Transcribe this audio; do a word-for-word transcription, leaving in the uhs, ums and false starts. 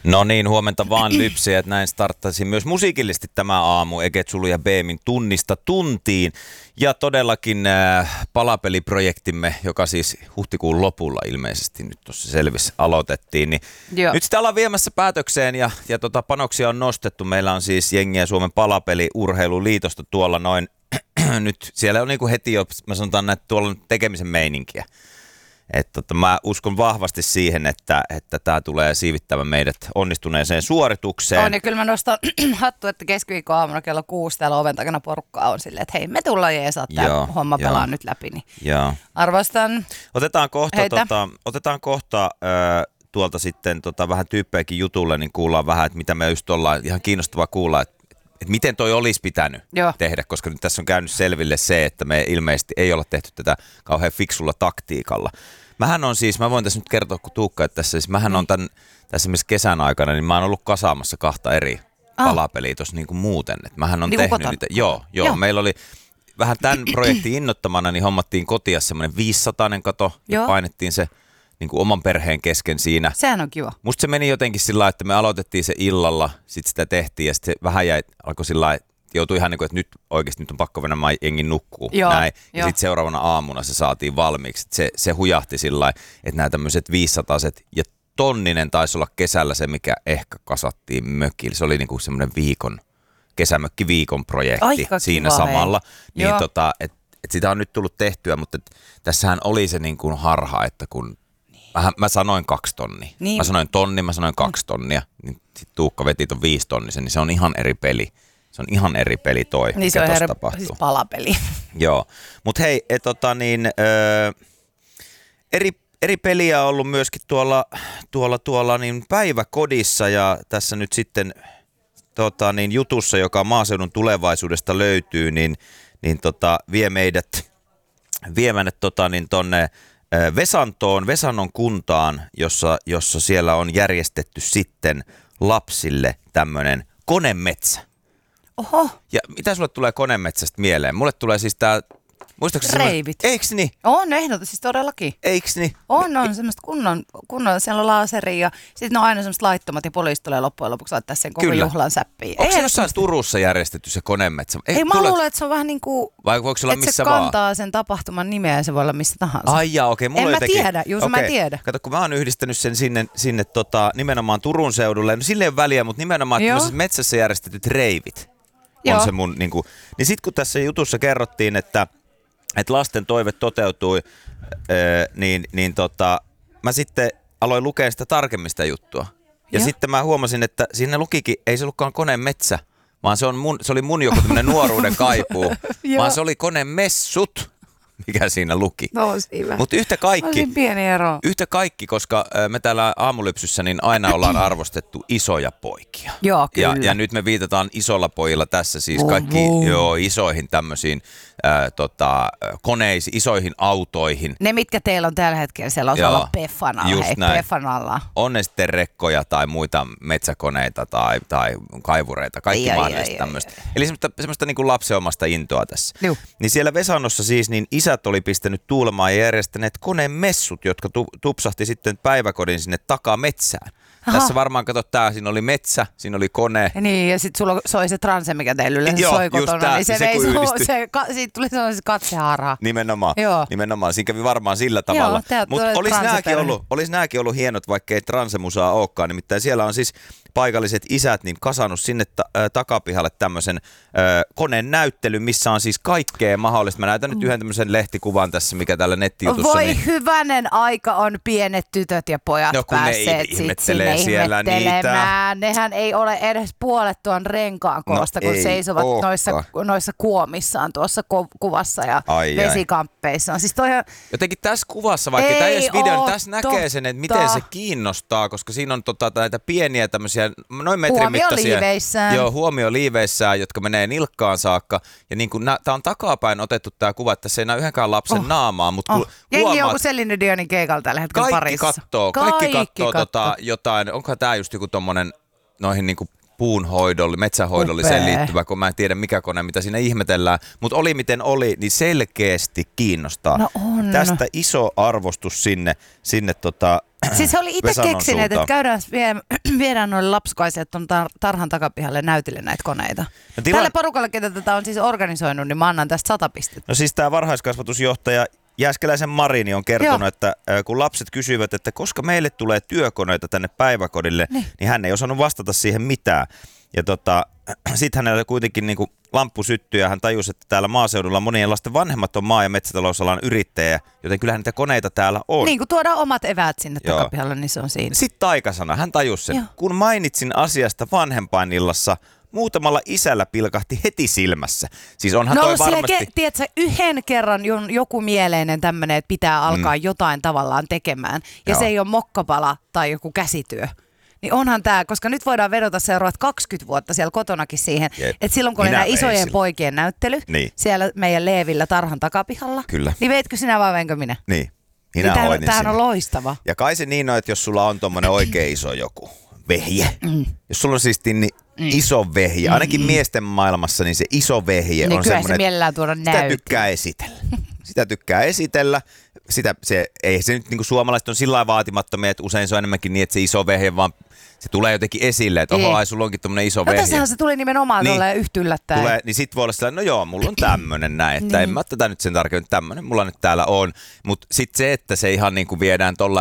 No niin, huomenta vaan Lypsiä, että näin starttasi myös musiikillisesti tämä aamu Eketsulu ja Beemin tunnista tuntiin. Ja todellakin äh, palapeliprojektimme, joka siis huhtikuun lopulla ilmeisesti nyt tuossa selvissä aloitettiin, niin Joo. nyt sitä ollaan viemässä päätökseen ja, ja tota, panoksia on nostettu. Meillä on siis jengiä Suomen palapeli-urheiluliitosta tuolla noin, nyt siellä on niinku heti jo, mä sanotaan näitä tuolla on tekemisen meininkiä. Että tota, mä uskon vahvasti siihen, että että tämä tulee siivittämään meidät onnistuneeseen suoritukseen. On, ja kyllä mä nostan hattu, että keskiviikon aamuna kello kuusi täällä oven takana porukkaa on silleen, että hei, me tullaan jeesaa, tämä homma pelaa joo. nyt läpi. Niin joo. Arvostan. Otetaan kohta, tota, otetaan kohta äh, tuolta sitten tota, vähän tyyppejäkin jutulle, niin kuullaan vähän, että mitä me just ollaan, ihan kiinnostavaa kuulla, että että miten toi olisi pitänyt Joo. tehdä, koska nyt tässä on käynyt selville se, että me ilmeisesti ei olla tehty tätä kauhean fiksulla taktiikalla. Mähän on siis, mä voin tässä nyt kertoa kun Tuukka, että tässä, siis mähän on tämän, tässä esimerkiksi kesän aikana, niin mä oon ollut kasaamassa kahta eri ah. palapeliä tuossa niin kuin muuten. Että mähän on niin tehnyt niitä, joo, joo, joo, meillä oli vähän tämän projektin innottamana, niin hommattiin kotia semmoinen viisisatainen kato ja joo. painettiin se niin kuin oman perheen kesken siinä. Sehän on kiva. Musta se meni jotenkin sillä lailla, että me aloitettiin se illalla, sitten sitä tehtiin ja sitten se vähän jäi, alkoi sillä lailla, joutui ihan niin kuin, että nyt oikeasti nyt on pakko mennä maa jengin nukkuu. Joo, näin. Ja sitten seuraavana aamuna se saatiin valmiiksi. Se, se hujahti sillä lailla, että nämä tämmöiset viisisataiset ja tonninen taisi olla kesällä se, mikä ehkä kasattiin mökillä. Se oli niin kuin semmoinen viikon, kesämökki viikon projekti Aika siinä kiva, samalla. Hei. Niin tota, että et sitä on nyt tullut tehtyä, mutta et, tässähän oli se niin kuin harha, että kun Mä, mä sanoin kaksi tonnia. Niin. Mä sanoin tonni, mä sanoin kaksi tonnia. Niin sitten Tuukka veti ton viisi tonnisen, niin se on ihan eri peli. Se on ihan eri peli toi, niin mikä tuossa tapahtuu. Siis palapeli. Joo. Mut hei, et, tota niin, ö, eri, eri peliä on ollut myöskin tuolla, tuolla, tuolla niin päiväkodissa ja tässä nyt sitten tota, niin jutussa, joka maaseudun tulevaisuudesta löytyy, niin, niin tota, vie meidät, vie meidät tota, niin tonne Vesantoon, Vesannon kuntaan, jossa, jossa siellä on järjestetty sitten lapsille tämmöinen konemetsä. Oho. Ja mitä sulle tulee konemetsästä mieleen? Mulle tulee siis tää, muistaakseni reivit. Eiks niin? On ehdottomasti, siis todellakin. Eiks niin? On, on semmoista kunnon, kunnon siellä on laaseri ja sitten ne on aina semmoista laittomat ja poliisi tulee loppujen lopuksi laittaa sen koko Kyllä. juhlan säppiin. Onko se jossain Turussa järjestetty se konemetsä? Ei, Ei mä tule... luulen, että se on vähän niin kuin, vai voiko se olla että missä se vaan? kantaa sen tapahtuman nimeä ja se voi olla missä tahansa. Ai jaa, okei. Okay. En mä jotenkin... tiedä, Juus, okay. mä en tiedä. Kato, kun mä oon yhdistänyt sen sinne, sinne tota, nimenomaan Turun seudulle, no sille ei ole väliä, mutta nimenomaan metsässä järjestetyt reivit on Joo. se mun, niin, kuin... niin sit kun tässä jutussa kerrottiin, että että lasten toive toteutui, öö, niin, niin tota, mä sitten aloin lukea sitä tarkemmin sitä juttua. Ja Joo. sitten mä huomasin, että siinä lukikin, ei se ollutkaan koneen metsä, vaan se, on mun, se oli mun joku tämmönen nuoruuden kaipuu, vaan se oli koneen messut, mikä siinä luki. No siinä. Mutta yhtä kaikki, pieni ero. yhtä kaikki, koska me täällä Aamulypsyssä niin aina ollaan arvostettu isoja poikia. Joo, kyllä. Ja, ja nyt me viitataan isolla pojilla tässä siis kaikki oh, oh. Joo, isoihin tämmöisiin äh, tota, koneisiin, isoihin autoihin. Ne, mitkä teillä on tällä hetkellä, siellä on olla Peffan alla. Hei, Peffan alla. On ne sitten rekkoja tai muita metsäkoneita tai, tai kaivureita, kaikki mahdollista tämmöistä. Eli semmoista, semmoista niin kuin lapsenomasta intoa tässä. Juh. Niin siellä Vesannossa siis niin isät oli pistänyt tuulemaan ja järjestäneet koneen messut, jotka tu- tupsahti sitten päiväkodin sinne takametsään. Aha. Tässä varmaan, kato, tää, siinä oli metsä, siinä oli kone. Ja niin, ja sitten sulla soi se transe, mikä teillä yleensä Joo, soi kotona, tää, niin se, se, su- se ka- siitä tuli sellainen katseharha. Nimenomaan, Joo. nimenomaan. Siinä kävi varmaan sillä tavalla. Mutta olisi nääkin ollut, olis nääkin ollut hienot, vaikka ei transemusaa olekaan. Nimittäin siellä on siis paikalliset isät niin kasannut sinne ta- äh, takapihalle tämmöisen äh, koneen näyttelyn, missä on siis kaikkea mahdollista. Mä näytän nyt yhden tämmöisen lehtikuvan tässä, mikä täällä nettijutussa. Voi niin... hyvänen aika on pienet tytöt ja pojat no, päässeet sit sinne siellä ihmettelemään. Niitä. Nehän ei ole edes puolet tuon renkaan koosta, no, kun seisovat noissa, noissa kuomissaan tuossa ku- kuvassa ja ai, vesikamppeissaan. Siis toihan... Jotenkin tässä kuvassa, vaikka ei tämä ei edes video, niin tässä näkee sen, että miten se kiinnostaa, koska siinä on tota, näitä pieniä tämmöisiä noin metrin mittaisia. Huomioliiveissään. Joo, huomioliiveissään, jotka menee nilkkaan saakka. Ja niin kuin tämä on takapäin otettu tämä kuva, että se ei näy yhdenkään lapsen oh. naamaa. Mutta oh. Jengi on kuin Celine Dionin keikalla tällä hetkellä kaikki parissa. Kattoo, kaikki, kaikki kattoo tota, jotain. Onkohan tämä just joku tommonen noihin niinku puunhoidolle, metsähoidolliseen liittyvä, kun mä en tiedä mikä kone, mitä siinä ihmetellään. Mutta oli miten oli, niin selkeästi kiinnostaa. No on. Tästä iso arvostus sinne, sinne tota siis he oli itse keksineet, että käydään viedään noille lapsukaisille tuon tar- tarhan takapihalle näytille näitä koneita. No, tila... Tälle porukalle, ketä tätä on siis organisoinut, niin mä annan tästä sata pistettä. No siis tämä varhaiskasvatusjohtaja Jääskeläisen Marini on kertonut, Joo. että kun lapset kysyivät, että koska meille tulee työkoneita tänne päiväkodille, niin, niin hän ei osannut vastata siihen mitään. Ja tota, sitten hänellä kuitenkin niin kuin lamppu syttyi ja hän tajusi, että täällä maaseudulla monien lasten vanhemmat on maa- ja metsätalousalan yrittäjä, joten kyllähän niitä koneita täällä on. Niin, kun tuodaan omat eväät sinne Joo. takapihalle, niin se on siinä. Sitten taikasana, hän tajusi sen. Joo. Kun mainitsin asiasta vanhempainillassa, muutamalla isällä pilkahti heti silmässä. Siis onhan no, toi varmasti... No tiedätkö, yhden kerran joku mieleinen tämmöinen, että pitää alkaa mm. jotain tavallaan tekemään. Ja Joo. se ei ole mokkapala tai joku käsityö. Niin onhan tämä, koska nyt voidaan vedota seuraavat kaksikymmentä vuotta siellä kotonakin siihen, Jep. että silloin kun Minä oli nämä isojen sillä. poikien näyttely niin. siellä meidän Leevillä tarhan takapihalla, Kyllä. niin veitkö sinä vai venkö minä? Niin, minä niin hoidin Tämähän on loistava. Ja kai se niin on, että jos sulla on tommonen oikein iso joku vehje, mm. jos sulla on siis niin mm. iso vehje, ainakin mm. miesten maailmassa, niin se iso vehje niin on semmoinen, se mielellään tuoda sitä näytin. tykkää esitellä. Sitä tykkää esitellä. Sitä, se, ei se nyt niin kuin suomalaiset on sillä lailla vaatimattomia, että usein se on enemmänkin niin, että se iso vehje vaan se tulee jotenkin esille, että oho, ai, sulla onkin tommonen iso no, vehje. Tässähän se tuli nimenomaan niin, tolleen yhtä yllättäen. Tulee, niin sit voi olla sellainen, no joo, mulla on tämmönen näin, että niin. en mä tätä nyt sen tarkemmin, tämmönen mulla nyt täällä on. Mut sit se, että se ihan niin kuin viedään tolla